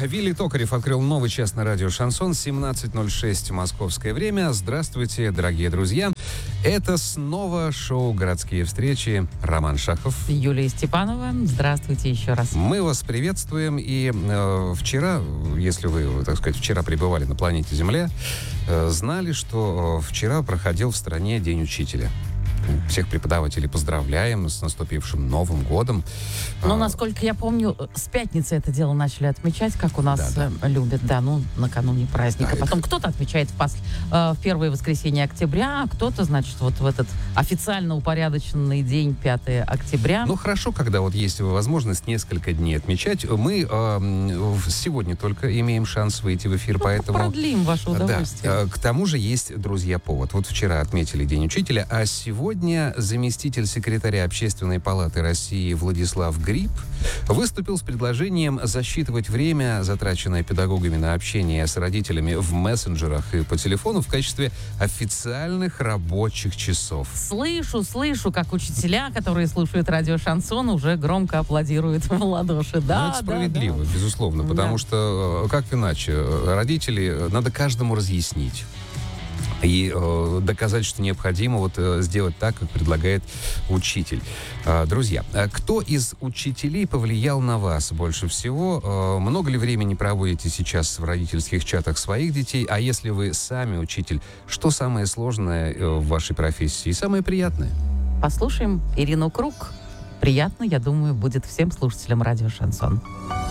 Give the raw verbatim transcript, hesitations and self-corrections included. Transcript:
Вилли Токарев открыл новый час на радио «Шансон», семнадцать ноль шесть московское время. Здравствуйте, дорогие друзья. Это снова шоу «Городские встречи». Роман Шахов. Юлия Степанова. Здравствуйте еще раз. Мы вас приветствуем. И э, вчера, если вы, так сказать, вчера пребывали на планете Земля, э, знали, что э, вчера проходил в стране День учителя. Всех преподавателей поздравляем с наступившим Новым годом. Ну, насколько я помню, с пятницы это дело начали отмечать, как у нас да, да. любят, да, ну, накануне праздника. Да, Потом это... кто-то отмечает в, пос... в первое воскресенье октября, а кто-то, значит, вот в этот официально упорядоченный день пятого октября. Ну, хорошо, когда вот есть возможность несколько дней отмечать. Мы э, сегодня только имеем шанс выйти в эфир, ну, поэтому... продлим ваше удовольствие. Да. К тому же есть, друзья, повод. Вот вчера отметили День учителя, а сегодня Сегодня заместитель секретаря Общественной палаты России Владислав Гриб выступил с предложением засчитывать время, затраченное педагогами на общение с родителями в мессенджерах и по телефону, в качестве официальных рабочих часов. Слышу, слышу, как учителя, которые слушают радио «Шансон», уже громко аплодируют в ладоши. Да, ну, это справедливо, да, да. безусловно, потому да. что, как иначе, родители, надо каждому разъяснить. И э, доказать, что необходимо вот, э, сделать так, как предлагает учитель. Э, друзья, кто из учителей повлиял на вас больше всего? Э, много ли времени проводите сейчас в родительских чатах своих детей? А если вы сами учитель, что самое сложное э, в вашей профессии и самое приятное? Послушаем Ирину Круг. Приятно, я думаю, будет всем слушателям радио «Шансон».